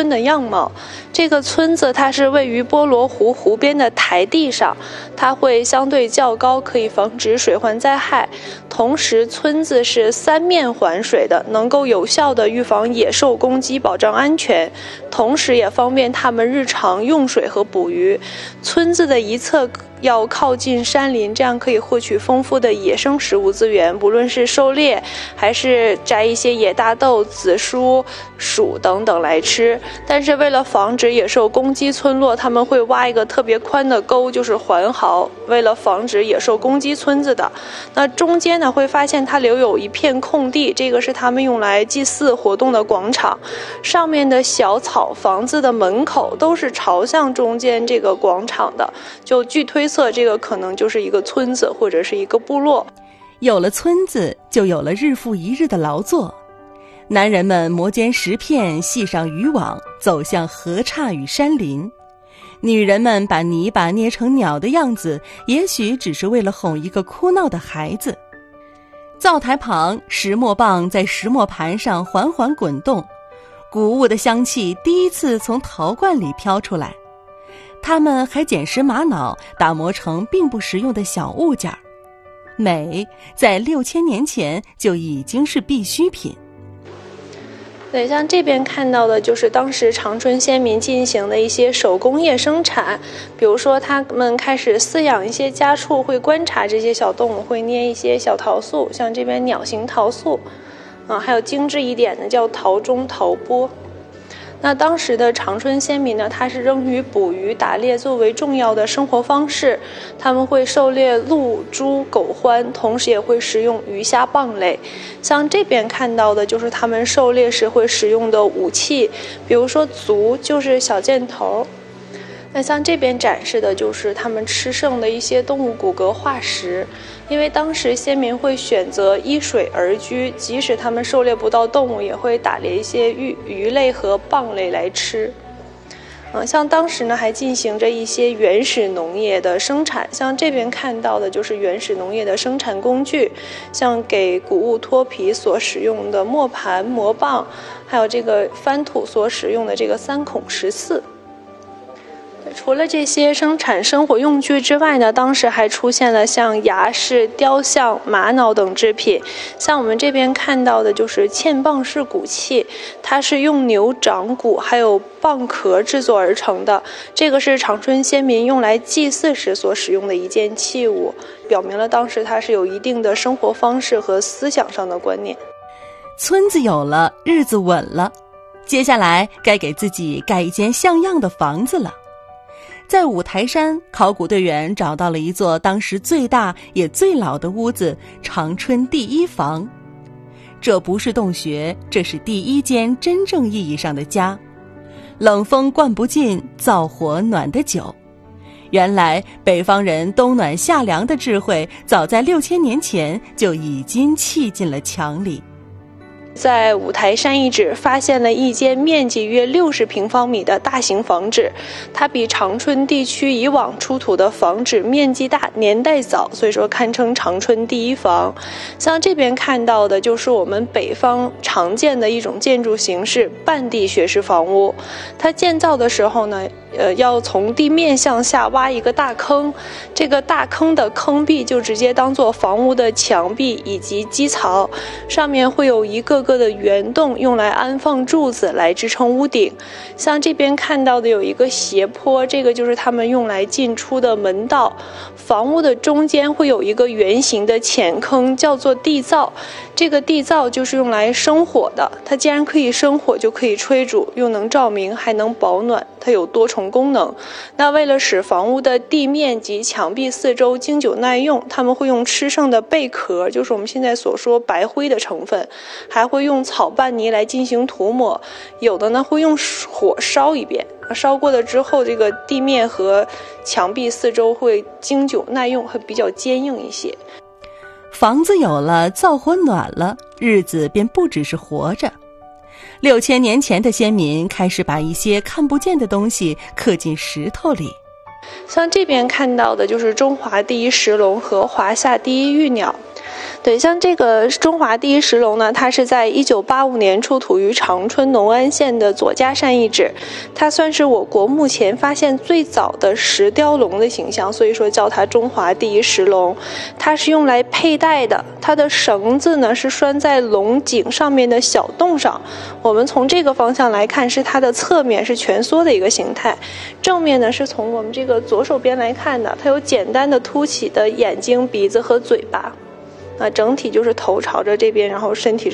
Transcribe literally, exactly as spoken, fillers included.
村的样貌。这个村子它是位于波罗湖湖边的台地上，它会相对较高，可以防止水患灾害。同时村子是三面环水的，能够有效地预防野兽攻击，保障安全，同时也方便他们日常用水和捕鱼。村子的一侧要靠近山林，这样可以获取丰富的野生食物资源，不论是狩猎还是摘一些野大豆、紫苏、薯等等来吃。但是为了防止野兽攻击村落，他们会挖一个特别宽的沟，就是环壕，为了防止野兽攻击村子的。那中间呢，会发现它留有一片空地，这个是他们用来祭祀活动的广场，上面的小草房子的门口都是朝向中间这个广场的，就据推测这个可能就是一个村子或者是一个部落。 有了村子，就有了日复一日的劳作。男人们磨尖石片，系上渔网，走向河岔与山林。女人们把泥巴捏成鸟的样子，也许只是为了哄一个哭闹的孩子。灶台旁，石磨棒在石磨盘上缓缓滚动，谷物的香气第一次从陶罐里飘出来。他们还捡拾玛瑙，打磨成并不实用的小物件儿。美在六千年前就已经是必需品。 对，像这边看到的就是当时长春先民进行的一些手工业生产，比如说他们开始饲养一些家畜，会观察这些小动物，会捏一些小陶塑，像这边鸟形陶塑，啊，还有精致一点的叫陶钟、陶钵。那当时的长春先民呢，他是仍以捕鱼打猎作为重要的生活方式，他们会狩猎鹿、猪、狗獾，同时也会食用鱼虾蚌类。像这边看到的就是他们狩猎时会使用的武器，比如说镞，就是小箭头。那像这边展示的就是他们吃剩的一些动物骨骼化石，因为当时先民会选择依水而居，即使他们狩猎不到动物，也会打猎一些鱼鱼类和蚌类来吃。嗯，像当时呢还进行着一些原始农业的生产，像这边看到的就是原始农业的生产工具，像给谷物脱皮所使用的磨盘、磨棒，还有这个翻土所使用的这个三孔十四。除了这些生产生活用具之外呢，当时还出现了像牙饰、雕像、玛瑙等制品。像我们这边看到的就是嵌蚌式骨器，它是用牛掌骨还有蚌壳制作而成的，这个是长春先民用来祭祀时所使用的一件器物，表明了当时它是有一定的生活方式和思想上的观念。 村子有了，日子稳了，接下来该给自己盖一间像样的房子了。在五台山，考古队员找到了一座当时最大也最老的屋子——长春第一房。这不是洞穴，这是第一间真正意义上的家。冷风灌不进，灶火暖得久。原来北方人冬暖夏凉的智慧，早在六千年前就已经砌进了墙里。 在五台山遗址发现了一间面积约六十平方米的大型房址，它比长春地区以往出土的房址面积大、年代早，所以说堪称长春第一房。像这边看到的就是我们北方常见的一种建筑形式——半地穴式房屋。它建造的时候呢，呃，要从地面向下挖一个大坑，这个大坑的坑壁就直接当做房屋的墙壁以及基槽，上面会有一个个的圆洞，用来安放柱子来支撑屋顶。像这边看到的有一个斜坡，这个就是他们用来进出的门道。房屋的中间会有一个圆形的浅坑，叫做地灶。这个地灶就是用来生火的，它既然可以生火，就可以炊煮，又能照明，还能保暖，它有多重功能。那为了使房屋的地面及墙壁四周经久耐用，他们会用吃剩的贝壳，就是我们现在所说白灰的成分，还会用草拌泥来进行涂抹，有的呢会用火烧一遍，烧过了之后，这个地面和墙壁四周会经久耐用，会比较坚硬一些。 房子有了，灶火暖了，日子便不只是活着。六千年前的先民开始把一些看不见的东西刻进石头里。 像这边看到的就是中华第一石龙和华夏第一玉鸟。 对，像这个中华第一石龙呢，它是在一九八五年出土于长春农安县的左家山遗址，它算是我国目前发现最早的石雕龙的形象，所以说叫它中华第一石龙。它是用来佩戴的，它的绳子呢是拴在龙颈上面的小洞上。我们从这个方向来看，是它的侧面是蜷缩的一个形态，正面呢是从我们这个左手边来看的，它有简单的凸起的眼睛、鼻子和嘴巴。啊，整体就是头朝着这边，然后身体是